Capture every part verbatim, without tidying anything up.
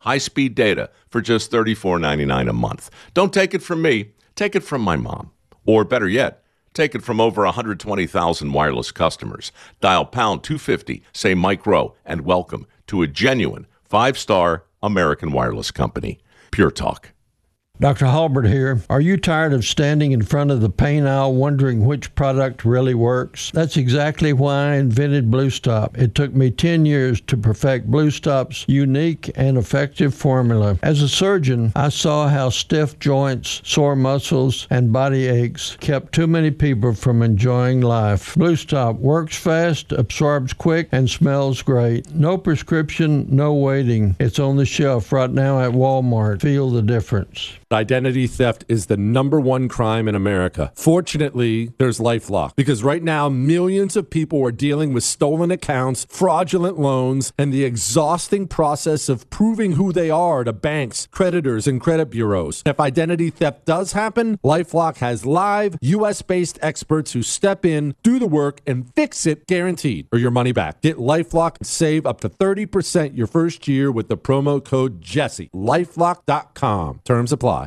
high-speed data for just thirty-four ninety-nine a month. Don't take it from me. Take it from my mom. Or better yet, take it from over one hundred twenty thousand wireless customers. Dial pound two fifty, say Mike Rowe, and welcome to a genuine five-star American wireless company. Pure Talk. Doctor Halbert here. Are you tired of standing in front of the pain aisle wondering which product really works? That's exactly why I invented Blue Stop. It took me ten years to perfect Blue Stop's unique and effective formula. As a surgeon, I saw how stiff joints, sore muscles, and body aches kept too many people from enjoying life. Blue Stop works fast, absorbs quick, and smells great. No prescription, no waiting. It's on the shelf right now at Walmart. Feel the difference. Identity theft is the number one crime in America. Fortunately, there's LifeLock, because right now millions of people are dealing with stolen accounts, fraudulent loans, and the exhausting process of proving who they are to banks, creditors, and credit bureaus. If identity theft does happen, LifeLock has live U S-based experts who step in, do the work, and fix it guaranteed, or your money back. Get LifeLock and save up to thirty percent your first year with the promo code Jesse. LifeLock dot com. Terms apply.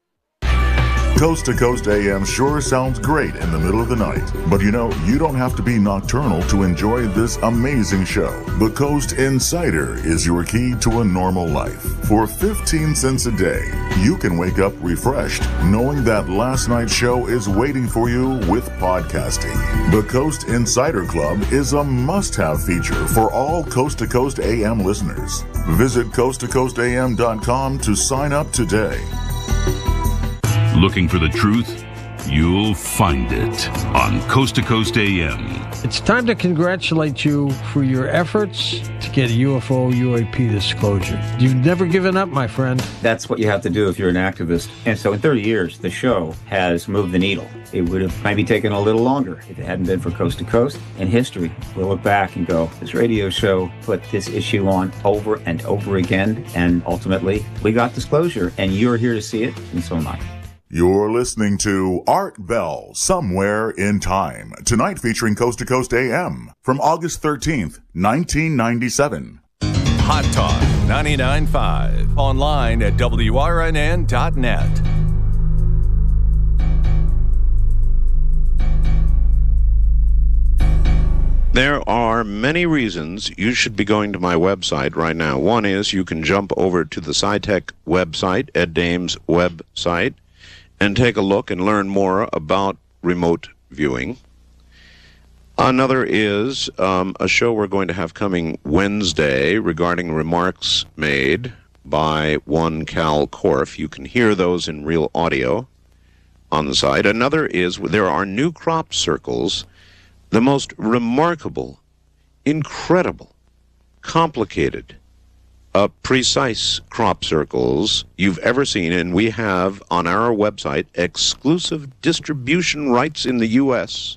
Coast to Coast A M sure sounds great in the middle of the night. But you know, you don't have to be nocturnal to enjoy this amazing show. The Coast Insider is your key to a normal life. For fifteen cents a day, you can wake up refreshed, knowing that last night's show is waiting for you with podcasting. The Coast Insider Club is a must-have feature for all Coast to Coast A M listeners. Visit coast to coast a m dot com to sign up today. Looking for the truth? You'll find it on Coast to Coast A M. It's time to congratulate you for your efforts to get a U F O U A P disclosure. You've never given up, my friend. That's what you have to do if you're an activist. And so in thirty years, the show has moved the needle. It would have maybe taken a little longer if it hadn't been for Coast to Coast. In history, we'll look back and go, this radio show put this issue on over and over again, and ultimately, we got disclosure, and you're here to see it, and so am I. You're listening to Art Bell, Somewhere in Time, tonight featuring Coast to Coast A M from August thirteenth, nineteen ninety-seven. Hot Talk ninety-nine point five, online at W R N N dot net. There are many reasons you should be going to my website right now. One is you can jump over to the SciTech website, Ed Dames' website, and take a look and learn more about remote viewing. Another is um, a show we're going to have coming Wednesday regarding remarks made by one Cal Korff. You can hear those in real audio on the site. Another is there are new crop circles, the most remarkable, incredible, complicated, Uh, precise crop circles you've ever seen, and we have on our website exclusive distribution rights in the U S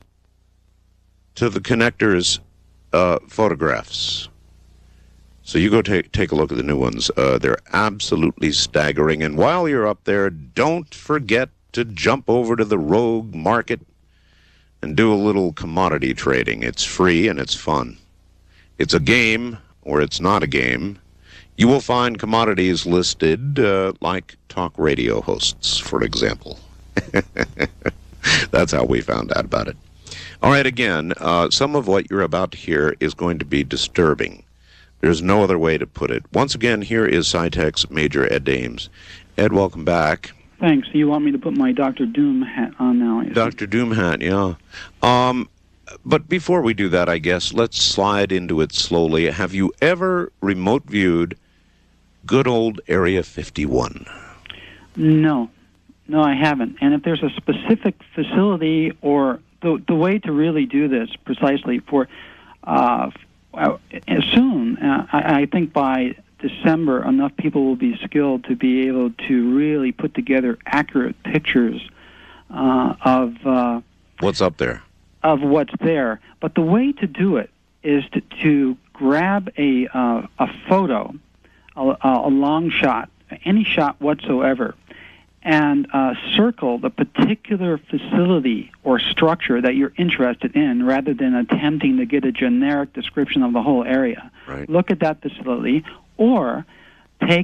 to the connectors uh, photographs. So you go take take a look at the new ones. Uh, they're absolutely staggering. And while you're up there, don't forget to jump over to the Rogue Market and do a little commodity trading. It's free and it's fun. It's a game, or it's not a game. You will find commodities listed uh, like talk radio hosts, for example. That's how we found out about it. All right, again, uh, some of what you're about to hear is going to be disturbing. There's no other way to put it. Once again, here is SciTech's Major Ed Dames. Ed, welcome back. Thanks. You want me to put my Doctor Doom hat on now? Doctor Doom hat, yeah. Um, but before we do that, I guess, let's slide into it slowly. Have you ever remote viewed good old Area fifty-one? No. No, I haven't. And if there's a specific facility or the the way to really do this precisely for uh, soon, uh, I, I think by December, enough people will be skilled to be able to really put together accurate pictures uh, of uh, what's up there, of what's there. But the way to do it is to, to grab a uh, a photo, a, a long shot, any shot whatsoever, and uh, circle the particular facility or structure that you're interested in, rather than attempting to get a generic description of the whole area. Right. Look at that facility, or take